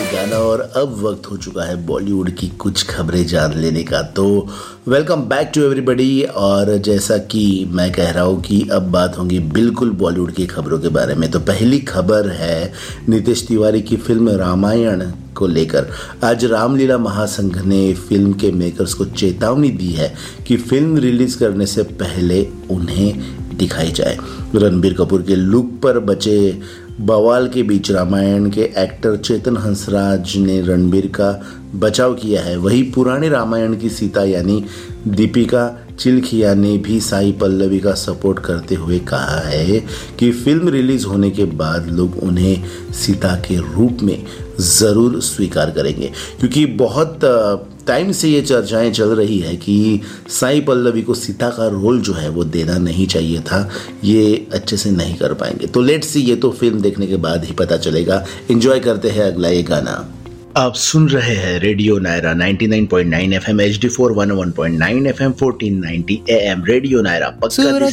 गाना और अब वक्त हो चुका है बॉलीवुड की कुछ खबरें जान लेने का। तो वेलकम बैक टू एवरीबॉडी। और जैसा कि मैं कह रहा हूँ कि अब बात होगी बिल्कुल बॉलीवुड की खबरों के बारे में। तो पहली खबर है नीतीश तिवारी की फिल्म रामायण को लेकर। आज रामलीला महासंघ ने फिल्म के मेकर्स को चेतावनी दी है कि फिल्म रिलीज करने से पहले उन्हें दिखाई जाए। रणबीर कपूर के लुक पर बचे बवाल के बीच रामायण के एक्टर चेतन हंसराज ने रणबीर का बचाव किया है। वहीं पुराने रामायण की सीता यानी दीपिका चिलखिया ने भी साई पल्लवी का सपोर्ट करते हुए कहा है कि फिल्म रिलीज होने के बाद लोग उन्हें सीता के रूप में ज़रूर स्वीकार करेंगे, क्योंकि बहुत टाइम से ये चर्चाएं चल रही है कि साई पल्लवी को सीता का रोल जो है वो देना नहीं चाहिए था, ये अच्छे से नहीं कर पाएंगे। तो लेट्स सी, ये तो फिल्म देखने के बाद ही पता चलेगा। एंजॉय करते हैं अगला ये गाना। आप सुन रहे हैं radio Naira 99.9 FM HD4 101.9 FM 1490 AM। Radio Naira पक्का